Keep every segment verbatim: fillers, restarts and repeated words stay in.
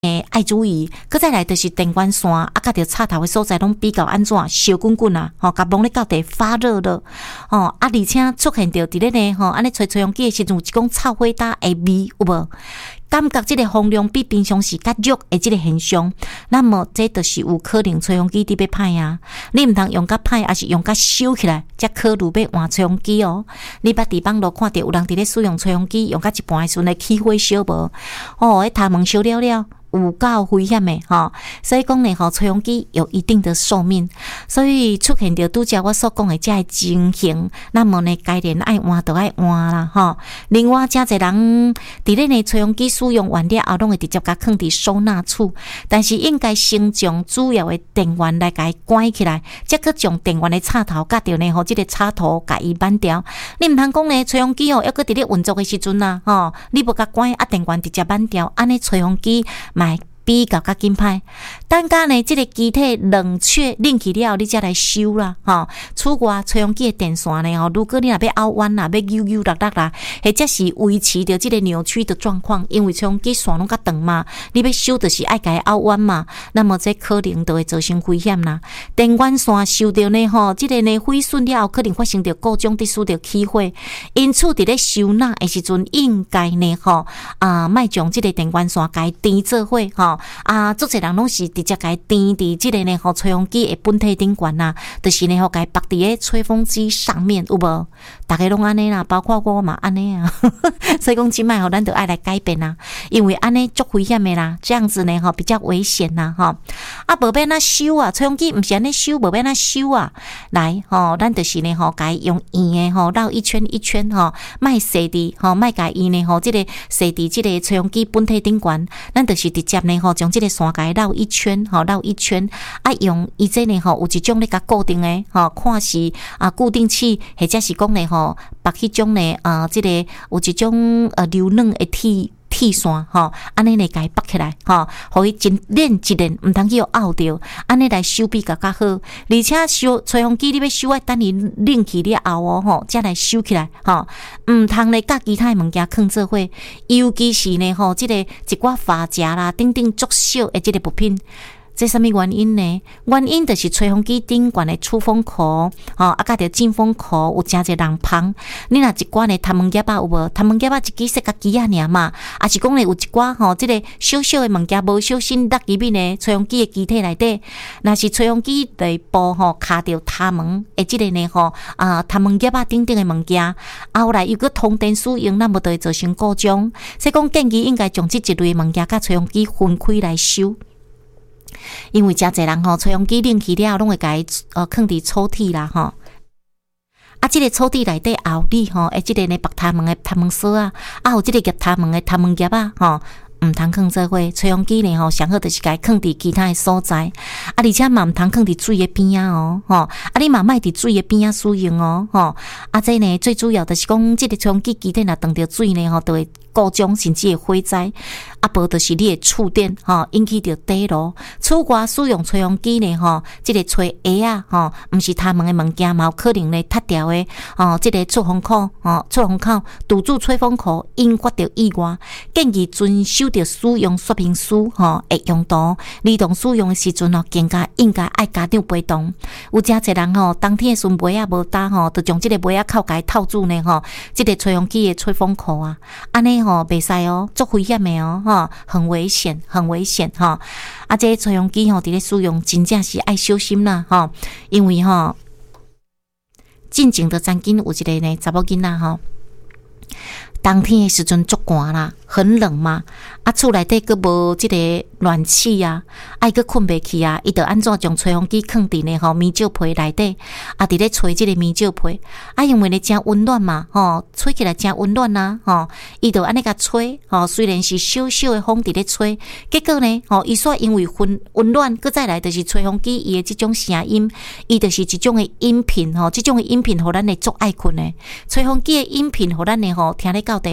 诶，爱注意，搁再来就是电源线啊，甲着插头的所在拢比较安怎烧滚滚啊，吼，甲蒙咧到底发热了，哦，啊，而且出现着伫咧呢，吼，安尼吹吹风机的时阵有一种臭火打的味，有无？感觉即个风量比平常时较弱的即个现象，那么这就是有可能吹风机伫要歹啊！你毋通用较歹，还是用较收起来，才考虑要换吹风机哦。你捌伫网络看到有人伫咧使用吹风机，用到一半的时阵会起火烧无？哦，迄头毛烧了了。有够危险的吼，所以讲呢，吼吹风机有一定的寿命，所以出现着拄则我所讲的这个情形，那么呢，该然爱换就爱换啦吼。另外，真侪人伫咧呢吹风机使用完了后，拢会直接甲放伫收纳处，但是应该先将主要的电源来甲伊关起来，再去将电源的插头甲着呢，吼即个插头甲伊扳掉。你毋通讲呢，吹风机哦，抑搁伫咧运作的时阵啊，吼，你无甲关啊，电源直接扳掉，安尼吹风机。买比较较紧歹，等甲呢，即个机体冷却冷去了，你才来修啦，吼。厝外吹风机的电线呢，吼，如果你若要拗弯啦，要扭扭落落啦，或者是维持着即个扭曲的状况，因为吹风机线拢较长嘛，你要修就是爱甲伊拗弯嘛，那么这可能就会造成危险啦。电源线受到呢，吼，即个呢毁损了后，可能发生着各种的使着起火，因此伫咧收纳的时阵，应该呢，吼啊，莫将即个电源线甲伊电做伙，吼。啊，足侪人拢是直接甲伊垫伫即个呢，吼吹风机的本体顶悬呐，就是呢，吼甲伊绑伫咧吹风机上面，有无？大家拢安尼啦，包括我嘛安尼啊，所以讲即摆吼，咱就爱来改变啊，因为安尼足危险的啦，这样子呢，吼比较危险呐，吼啊，无要哪修啊，吹风机毋是安尼修，无要哪修啊，来吼，咱就是呢，吼甲伊用圆的吼绕一圈一圈吼，莫踅伫吼，莫甲伊呢，吼即个踅伫即个吹风机本体顶悬，咱就是直接呢，吼将即个线甲伊绕一圈，吼绕一圈，啊用伊这呢，吼有一种咧甲固定的，吼看是啊固定器，或者是讲呢，吼别迄种呢，啊即个有一种呃流软的铁铁线，吼安尼来甲伊绑起来，吼，互伊一链一链，毋通去互拗着，安尼来修比较较好。而且修吹风机你要修啊，等伊冷去了后哦，吼，才来修起来，吼，毋通咧甲其他物件放做伙，尤其是呢，吼，即个一寡发夹啦，等等足小的即个物品。这什么原因呢？原因就是吹风机顶悬的出风口，吼，啊，甲着进风口有真侪人芳。你若一寡呢，探门夹啊有无？探门夹啊一支细甲机啊尔嘛，啊是讲呢有一寡吼，即个小小的物件无小心落入面呢，吹风机的机体内底，若是吹风机内部吼卡着探门的即个呢吼啊探门夹啊等等的物件，后来又搁通电使用，那么就会造成故障。所以讲建议应该将即一类物件甲吹风机分开来修。因为真侪人吼，吹风机冷去了，拢会甲伊呃放伫抽屉啦吼。啊，即、這个抽屉内底后里吼，诶，即个呢白头毛的头毛丝啊，啊有即个夹头毛的头毛夹啊吼。毋通放做伙，吹风机呢吼，上好就是甲伊放伫其他的所在，啊，而且嘛毋通放伫水的边啊哦，吼，啊，你嘛莫伫水的边啊使用哦，吼，啊，这呢最主要就是讲，即个吹风机机体若撞着水呢吼，就会故障甚至会火灾，啊，无就是你的触电吼引起着底炉。厝外使用吹风机呢吼，即个吹鞋啊吼，毋是他们的物件嘛，有可能呢塌掉的哦，即个出风口哦，出风口堵住吹风口，引发着意外，建议遵守着使用说明书吼的用途，儿童使用的时阵哦，更加应该爱家长陪同。有真侪人吼，冬天的时阵袜仔无搭吼，就将即个袜仔扣甲伊套住呢吼，即个吹风机的吹风口啊，安尼吼袂使哦，足危险的哦，吼，很危险，很危险吼。啊，这吹风机吼，伫咧使用真正是爱小心啦吼，因为吼，进前的曾经有一个呢查某囡仔吼。冬天的时阵足寒啦，很冷嘛。啊，厝内底佫无即个暖气啊，爱佫困袂去啊，伊着安怎将吹风机放伫呢？吼，棉罩被内底，啊，伫咧吹即个棉罩被，啊，因为呢真温暖嘛，吼，吹起来真温暖啊，吼，伊着安尼甲吹，吼，虽然是小小的风伫咧吹，结果呢，吼，伊煞因为温温暖，佫再来就是吹风机伊的即种声音，伊就是一种的音频，吼，即种的音频，互咱会足爱困的。吹风机的音频，互咱会吼听咧到底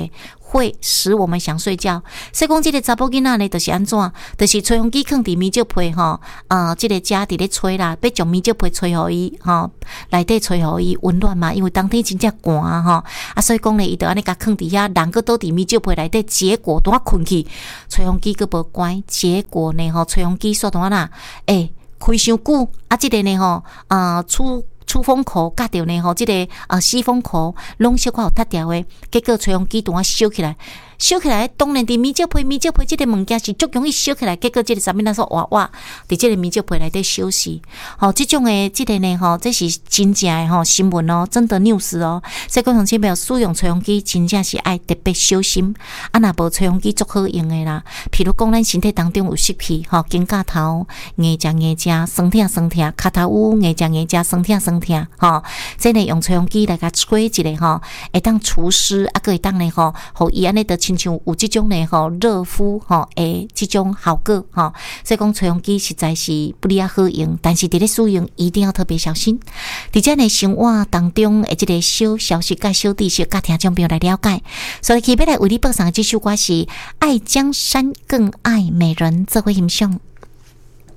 会使我们想睡觉。所以讲这个查某囡仔呢，就是安怎？就是吹风机放伫棉少被吼，呃，这个家伫咧吹啦，要将棉少被吹互伊吼，内底吹互伊温暖嘛，因为冬天真正寒啊吼，啊，所以讲呢，伊就安尼甲放伫遐，人个倒伫棉少被内底，结果拄啊困去，吹风机个无关，结果呢吼，吹风机煞拄啊啦，诶、欸，开伤久，啊，这个呢吼，呃，出。出风口夹着呢吼，这个呃吸风口拢小可有塌掉的，结果吹风机拄啊烧起来，烧起来当然伫棉少被棉少被这个物件是足容易烧起来，结果这个啥物仔说哇哇，伫这个棉少被内底烧死。吼、哦，这种的这个呢吼，这是真正的吼新闻哦，真的 news 哦。所以观众朋友使用吹风机真正是爱特别小心，啊若无吹风机足好用的啦。譬如讲咱身体当中有湿气，吼、哦，肩胛头硬只硬只，酸痛酸痛，脚头有硬只硬只，酸痛酸。吼，这呢用吹风机来甲吹一下吼，会当除湿，啊，个会当呢吼，互伊安尼就亲像有即种呢吼热敷吼诶，即种效果吼。所以讲吹风机实在是不哩啊好用，但是伫咧使用一定要特别小心。伫这呢生活当中诶，即个小消息、甲小知识，甲听众朋友来了解。所以，起要来为你播送的这首歌是《爱江山更爱美人》，这回欣赏。